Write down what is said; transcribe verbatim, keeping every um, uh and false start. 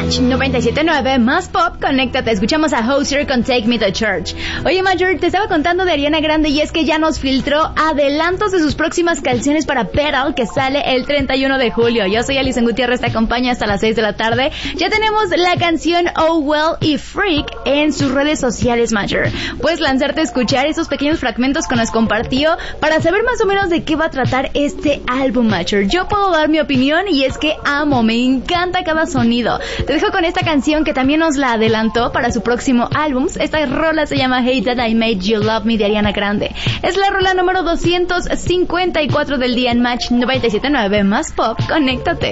Match noventa y siete punto nueve más pop, conéctate. Escuchamos a Hozier con Take Me to Church. Oye, Major, te estaba contando de Ariana Grande y es que ya nos filtró adelantos de sus próximas canciones para Pedal, que sale el treinta y uno de julio. Yo soy Alison Gutiérrez, te acompaña hasta las seis de la tarde. Ya tenemos la canción Oh Well y Freak en sus redes sociales, Major. Puedes lanzarte a escuchar esos pequeños fragmentos que nos compartió para saber más o menos de qué va a tratar este álbum, Major. Yo puedo dar mi opinión y es que amo, me encanta cada sonido. Te dejo con esta canción que también nos la adelantó para su próximo álbum. Esta rola se llama Hey That I Made You Love Me de Ariana Grande. Es la rola número doscientos cincuenta y cuatro del día en Match noventa y siete punto nueve más pop. Conéctate.